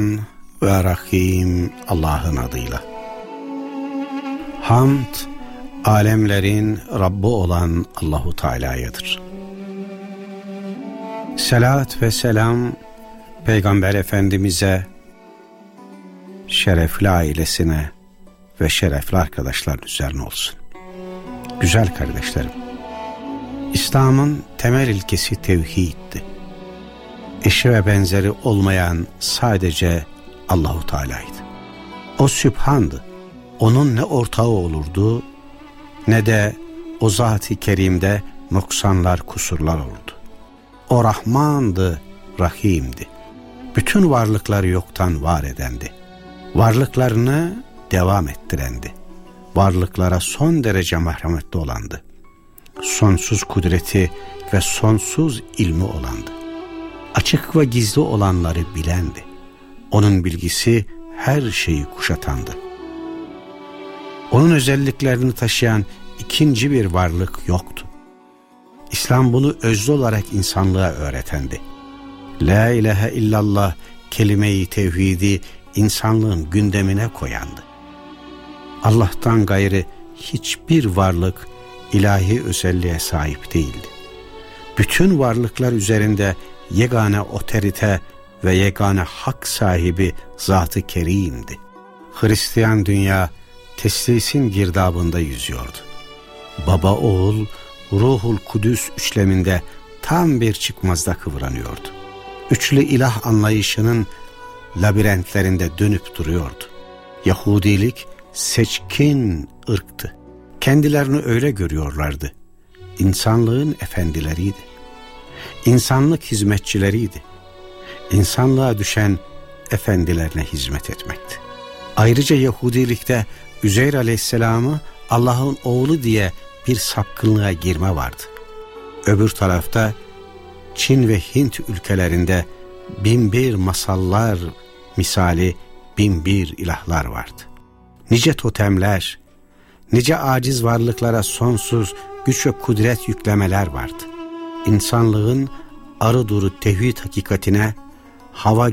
ve Rahim Allah'ın adıyla. Hamd, alemlerin Rabbi olan Allahu Teala'yadır. Selat ve selam Peygamber Efendimiz'e, şerefli ailesine ve şerefli arkadaşların üzerine olsun. Güzel kardeşlerim, İslam'ın temel ilkesi tevhiddi. Eşi ve benzeri olmayan sadece Allahu Teala'ydı. O Sübhan'dı. Onun ne ortağı olurdu ne de o Zat-ı Kerim'de noksanlar, kusurlar olurdu. O Rahman'dı, Rahim'di. Bütün varlıkları yoktan var edendi. Varlıklarını devam ettirendi. Varlıklara son derece merhametli olandı. Sonsuz kudreti ve sonsuz ilmi olandı. Açık ve gizli olanları bilendi. Onun bilgisi her şeyi kuşatandı. Onun özelliklerini taşıyan ikinci bir varlık yoktu. İslam bunu özlü olarak insanlığa öğretendi. La ilahe illallah kelime-i tevhidi insanlığın gündemine koyandı. Allah'tan gayrı hiçbir varlık ilahi özelliğe sahip değildi. Bütün varlıklar üzerinde yegane otorite ve yegane hak sahibi Zat-ı Kerim'di. Hristiyan dünya teslisin girdabında yüzüyordu. Baba, oğul, Ruhul Kudüs üçleminde tam bir çıkmazda kıvranıyordu. Üçlü ilah anlayışının labirentlerinde dönüp duruyordu. Yahudilik seçkin ırktı. Kendilerini öyle görüyorlardı. İnsanlığın efendileriydi. İnsanlık hizmetçileriydi. İnsanlığa düşen efendilerine hizmet etmekti. Ayrıca Yahudilikte Üzeyr Aleyhisselam'ı Allah'ın oğlu diye bir sapkınlığa girme vardı. Öbür tarafta Çin ve Hint ülkelerinde binbir masallar misali binbir ilahlar vardı. Nice totemler, nice aciz varlıklara sonsuz güç ve kudret yüklemeler vardı. İnsanlığın arı duru tevhid hakikatine hava